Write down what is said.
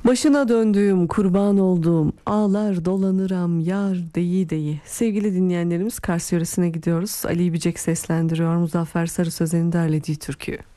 Başına döndüğüm, kurban olduğum, ağlar dolanıram yar deyi deyi. Sevgili dinleyenlerimiz, Kars yöresine gidiyoruz. Ali İbicek seslendiriyor. Muzaffer Sarı Sözen'in derlediği türküyü.